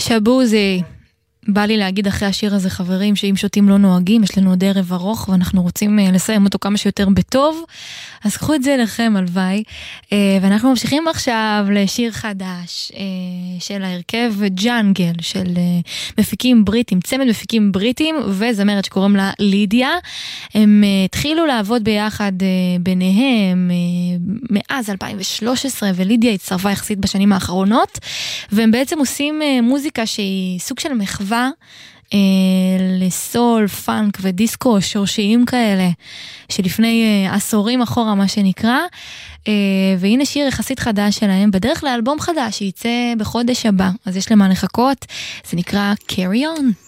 שבוזי. בא לי להגיד אחרי השיר הזה, חברים, שאם שותים לא נוהגים, יש לנו עוד ערב ארוך, ואנחנו רוצים לסיים אותו כמה שיותר בטוב, אז קחו את זה לכם, הלוואי. ואנחנו ממשיכים עכשיו לשיר חדש של ההרכב ג'אנגל, של מפיקים בריטים, צמד מפיקים בריטים, וזמרת שקוראים לה לידיה. הם התחילו לעבוד ביחד ביניהם מאז 2013, ולידיה הצטרפה יחסית בשנים האחרונות, והם בעצם עושים מוזיקה שהיא סוג של מחווה, לסול, פאנק ודיסקו שורשיים כאלה, שלפני עשורים אחורה מה שנקרא, והנה שיר יחסית חדש שלהם, בדרך לאלבום חדש שייצא בחודש הבא, אז יש למה לחכות, זה נקרא Carry On.